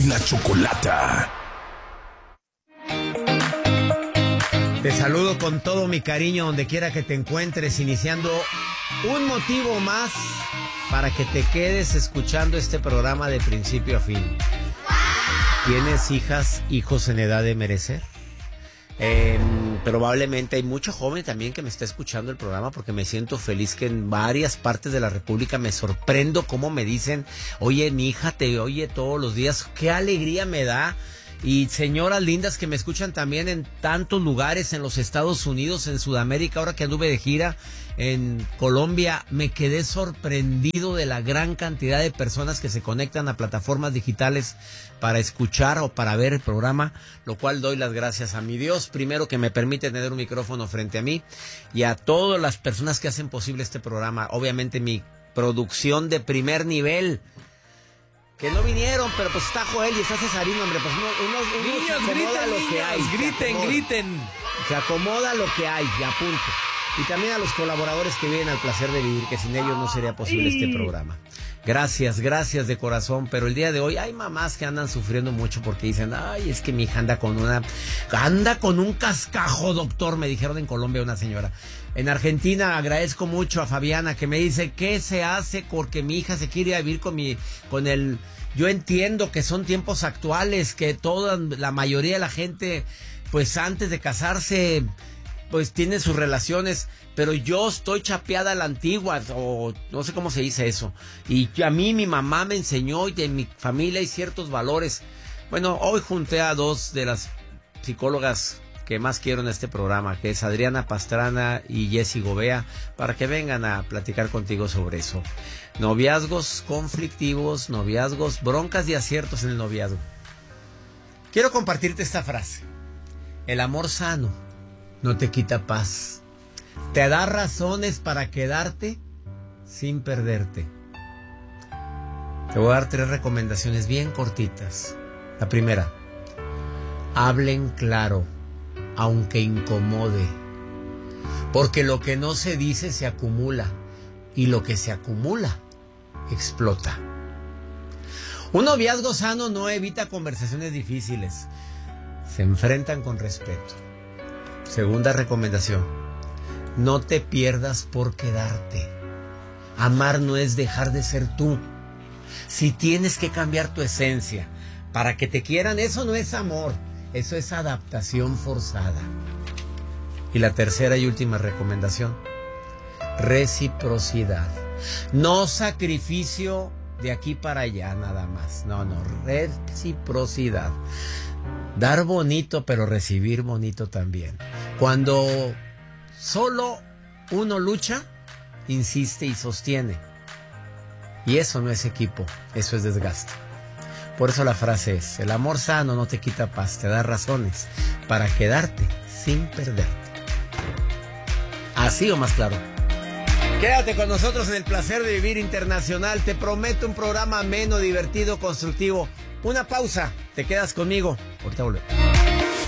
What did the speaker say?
la Chocolata. Te saludo con todo mi cariño donde quiera que te encuentres, iniciando un motivo más para que te quedes escuchando este programa de principio a fin. ¿Tienes hijos en edad de merecer? Probablemente hay mucho joven también que me está escuchando el programa, porque me siento feliz que en varias partes de la República me sorprendo cómo me dicen: oye, mi hija te oye todos los días. Qué alegría me da. Y señoras lindas que me escuchan también en tantos lugares, en los Estados Unidos, en Sudamérica, ahora que anduve de gira en Colombia, me quedé sorprendido de la gran cantidad de personas que se conectan a plataformas digitales para escuchar o para ver el programa, lo cual doy las gracias a mi Dios, primero, que me permite tener un micrófono frente a mí, y a todas las personas que hacen posible este programa. Obviamente mi producción de primer nivel, que no vinieron, pero pues está Joel y está Cesarino, hombre, pues uno niños, se acomoda griten, lo que hay. griten. Se acomoda lo que hay, ya punto. Y también a los colaboradores que vienen al placer de vivir, que sin ellos no sería posible este programa. Gracias de corazón, pero el día de hoy hay mamás que andan sufriendo mucho porque dicen: ay, es que mi hija anda con un cascajo, doctor, me dijeron en Colombia una señora. En Argentina agradezco mucho a Fabiana, que me dice: ¿qué se hace porque mi hija se quiere vivir con el... Yo entiendo que son tiempos actuales, que la mayoría de la gente, pues antes de casarse, pues tiene sus relaciones, pero yo estoy chapeada a la antigua, o no sé cómo se dice eso. Y a mí mi mamá me enseñó, y en mi familia hay ciertos valores. Bueno, hoy junté a dos de las psicólogas que más quiero en este programa, que es Adriana Pastrana y Jessy Gobea, para que vengan a platicar contigo sobre eso. Noviazgos conflictivos, noviazgos, broncas y aciertos en el noviazgo. Quiero compartirte esta frase: el amor sano no te quita paz, te da razones para quedarte sin perderte. Te voy a dar 3 recomendaciones bien cortitas. La primera: hablen claro, aunque incomode, porque lo que no se dice se acumula, y lo que se acumula explota. Un noviazgo sano no evita conversaciones difíciles, se enfrentan con respeto. Segunda recomendación: no te pierdas por quedarte. Amar no es dejar de ser tú. Si tienes que cambiar tu esencia para que te quieran, eso no es amor, eso es adaptación forzada. Y la tercera y última recomendación: reciprocidad. No sacrificio de aquí para allá nada más. No, reciprocidad. Dar bonito, pero recibir bonito también. Cuando solo uno lucha, insiste y sostiene. Y eso no es equipo, eso es desgaste. Por eso la frase es: el amor sano no te quita paz, te da razones para quedarte sin perderte. Así o más claro. Quédate con nosotros en el placer de vivir internacional. Te prometo un programa ameno, divertido, constructivo. Una pausa, te quedas conmigo. Ahorita volvemos.